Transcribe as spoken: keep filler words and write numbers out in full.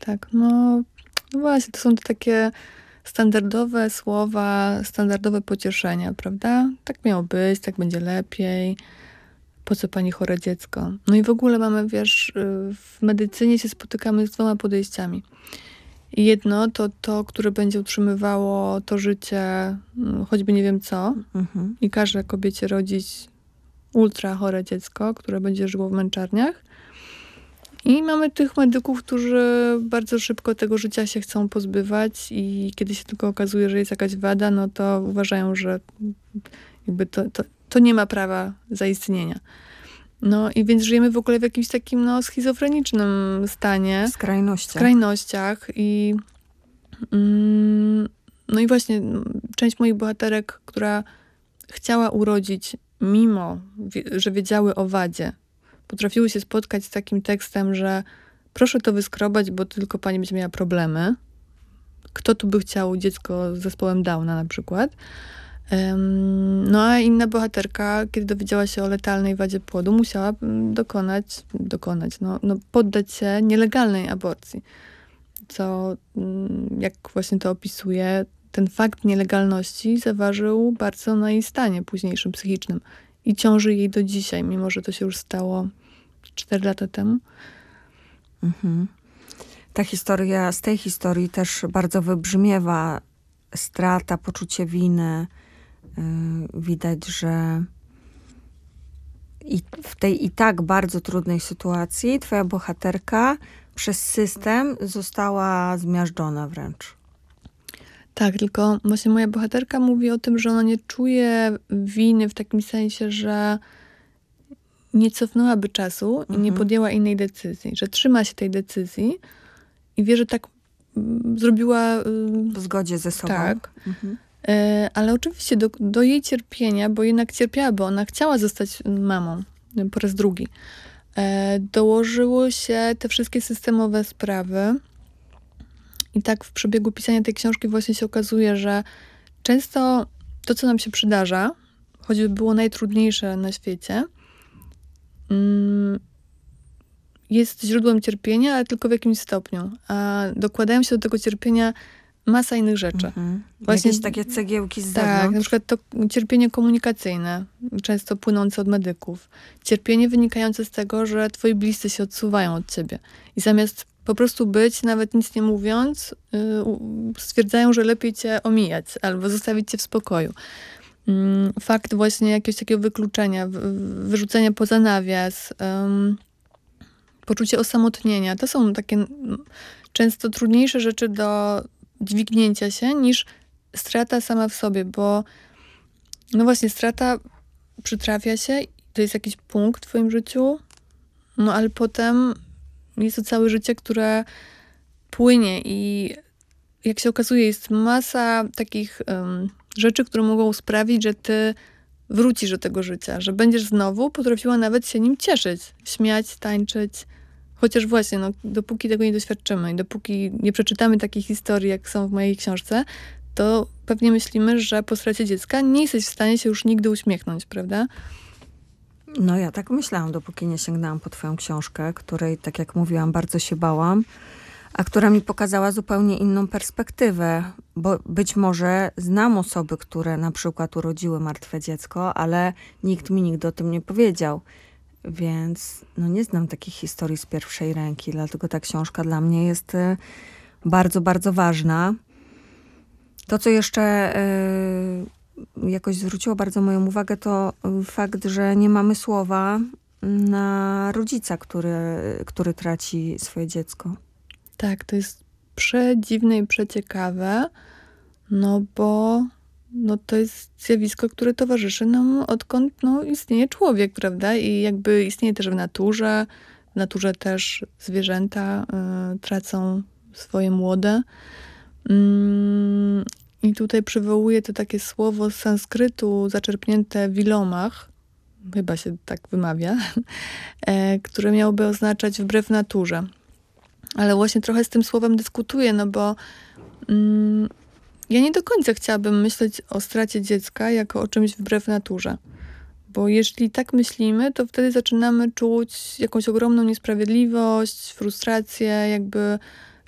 tak. No, no właśnie, to są te takie standardowe słowa, standardowe pocieszenia, prawda? Tak miało być, tak będzie lepiej. Po co pani chore dziecko? No i w ogóle mamy, wiesz, w medycynie się spotykamy z dwoma podejściami. Jedno to to, które będzie utrzymywało to życie, choćby nie wiem co, Mhm. i każe kobiecie rodzić ultra chore dziecko, które będzie żyło w męczarniach. I mamy tych medyków, którzy bardzo szybko tego życia się chcą pozbywać i kiedy się tylko okazuje, że jest jakaś wada, no to uważają, że jakby to, to, to nie ma prawa zaistnienia. No i więc żyjemy w ogóle w jakimś takim no, schizofrenicznym stanie. W skrajnościach. W skrajnościach. I, mm, no i właśnie część moich bohaterek, która chciała urodzić, mimo że wiedziały o wadzie, potrafiły się spotkać z takim tekstem, że proszę to wyskrobać, bo tylko pani będzie miała problemy. Kto tu by chciał dziecko z zespołem Downa na przykład. No a inna bohaterka, kiedy dowiedziała się o letalnej wadzie płodu, musiała dokonać, dokonać, no, no poddać się nielegalnej aborcji. Co, jak właśnie to opisuje, ten fakt nielegalności zaważył bardzo na jej stanie późniejszym psychicznym. I ciąży jej do dzisiaj, mimo że to się już stało cztery lata temu. Mhm. Ta historia, z tej historii też bardzo wybrzmiewa strata, poczucie winy. Yy, widać, że i w tej i tak bardzo trudnej sytuacji twoja bohaterka przez system została zmiażdżona wręcz. Tak, tylko właśnie moja bohaterka mówi o tym, że ona nie czuje winy w takim sensie, że nie cofnęłaby czasu i Mhm. nie podjęła innej decyzji, że trzyma się tej decyzji i wie, że tak mm, zrobiła... W zgodzie ze sobą. Tak. Mhm. E, ale oczywiście do, do jej cierpienia, bo jednak cierpiała, bo ona chciała zostać mamą po raz drugi, e, dołożyły się te wszystkie systemowe sprawy. I tak w przebiegu pisania tej książki właśnie się okazuje, że często to, co nam się przydarza, choćby było najtrudniejsze na świecie, jest źródłem cierpienia, ale tylko w jakimś stopniu. A dokładają się do tego cierpienia masa innych rzeczy. Mhm. Właśnie, jakieś takie cegiełki z tak, zewnątrz. na przykład to cierpienie komunikacyjne, często płynące od medyków. Cierpienie wynikające z tego, że twoi bliscy się odsuwają od ciebie. I zamiast po prostu być, nawet nic nie mówiąc, yy, stwierdzają, że lepiej cię omijać albo zostawić cię w spokoju. Yy, fakt właśnie jakiegoś takiego wykluczenia, w, wyrzucenia poza nawias, yy, poczucie osamotnienia. To są takie yy, często trudniejsze rzeczy do dźwignięcia się niż strata sama w sobie, bo no właśnie strata przytrafia się, to jest jakiś punkt w twoim życiu, no ale potem jest to całe życie, które płynie i jak się okazuje, jest masa takich um, rzeczy, które mogą sprawić, że ty wrócisz do tego życia, że będziesz znowu potrafiła nawet się nim cieszyć, śmiać, tańczyć. Chociaż właśnie, no, dopóki tego nie doświadczymy i dopóki nie przeczytamy takich historii, jak są w mojej książce, to pewnie myślimy, że po stracie dziecka nie jesteś w stanie się już nigdy uśmiechnąć, prawda? No ja tak myślałam, dopóki nie sięgnęłam po twoją książkę, której, tak jak mówiłam, bardzo się bałam, a która mi pokazała zupełnie inną perspektywę, bo być może znam osoby, które na przykład urodziły martwe dziecko, ale nikt mi nigdy o tym nie powiedział. Więc no nie znam takich historii z pierwszej ręki, dlatego ta książka dla mnie jest y, bardzo, bardzo ważna. To, co jeszcze y, jakoś zwróciło bardzo moją uwagę, to fakt, że nie mamy słowa na rodzica, który, który traci swoje dziecko. Tak, to jest przedziwne i przeciekawe, no bo no to jest zjawisko, które towarzyszy nam odkąd no, istnieje człowiek, prawda? I jakby istnieje też w naturze. W naturze też zwierzęta y, tracą swoje młode. Mm, I tutaj przywołuję to takie słowo z sanskrytu zaczerpnięte w Ilomach, chyba się tak wymawia, e, które miałoby oznaczać wbrew naturze. Ale właśnie trochę z tym słowem dyskutuję, no bo mm, ja nie do końca chciałabym myśleć o stracie dziecka jako o czymś wbrew naturze. Bo jeśli tak myślimy, to wtedy zaczynamy czuć jakąś ogromną niesprawiedliwość, frustrację, jakby